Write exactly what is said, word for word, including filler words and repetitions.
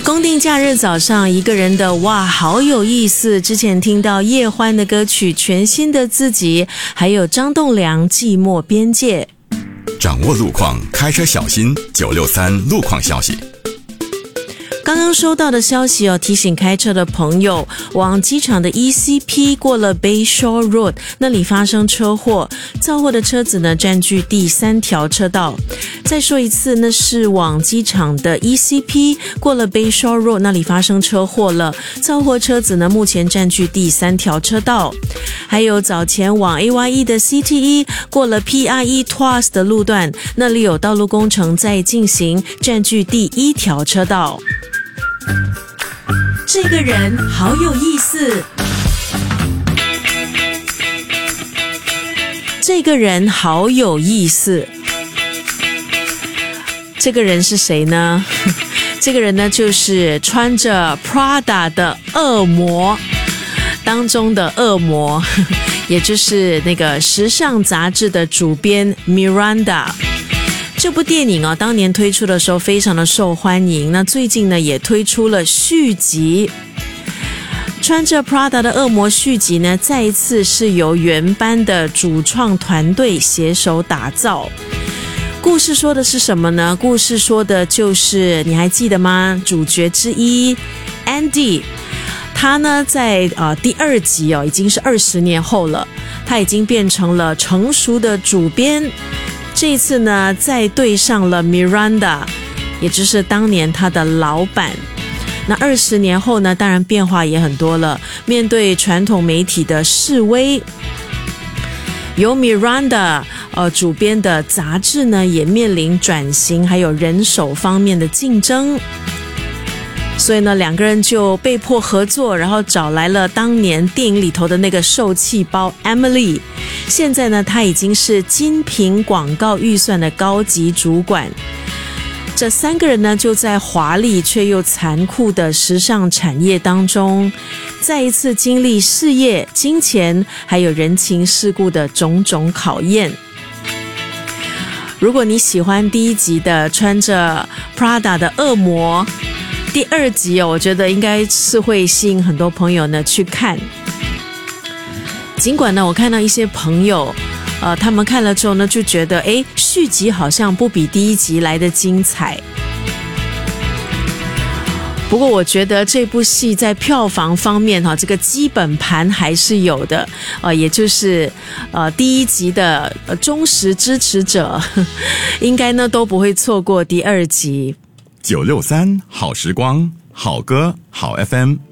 公定假日早上一个人的哇好有意思，之前听到叶欢的歌曲全新的自己，还有张栋梁寂寞边界。 掌握路况，开车小心。九六三路况消息。 刚刚收到的消息哦，提醒开车的朋友，往机场的 E C P 过了 Bayshore Road 那里发生车祸，肇祸的车子呢占据第三条车道。再说一次，那是往机场的 E C P 过了 Bayshore Road 那里发生车祸了，肇祸车子呢目前占据第三条车道。还有早前往 A Y E 的 C T E 过了 P R E Tuas 的路段，那里有道路工程在进行，占据第一条车道。这个人好有意思，这个人好有意思，这个人是谁呢？这个人呢，就是穿着 Prada 的恶魔当中的恶魔，也就是那个时尚杂志的主编 Miranda。这部电影啊，当年推出的时候非常的受欢迎，那最近呢也推出了续集。穿着 Prada 的恶魔续集呢，再一次是由原班的主创团队携手打造。故事说的是什么呢？故事说的就是你还记得吗？主角之一 Andy， 他呢在呃第二集哦，已经是二十年后了，他已经变成了成熟的主编。这一次呢，再对上了 Miranda， 也就是当年他的老板。那二十年后呢，当然变化也很多了。面对传统媒体的示威，由 Miranda 呃主编的杂志呢，也面临转型，还有人手方面的竞争。所以呢，两个人就被迫合作，然后找来了当年电影里头的那个受气包 Emily。现在呢，她已经是精品广告预算的高级主管。这三个人呢，就在华丽却又残酷的时尚产业当中，再一次经历事业、金钱还有人情世故的种种考验。如果你喜欢第一集的穿着 Prada 的恶魔，第二集哦，我觉得应该是会吸引很多朋友呢去看。尽管呢，我看到一些朋友，呃，他们看了之后呢，就觉得，诶，续集好像不比第一集来的精彩。不过我觉得这部戏在票房方面哈，这个基本盘还是有的，呃，也就是呃第一集的、呃、忠实支持者，应该呢都不会错过第二集。 九六三好时光，好歌好 F M。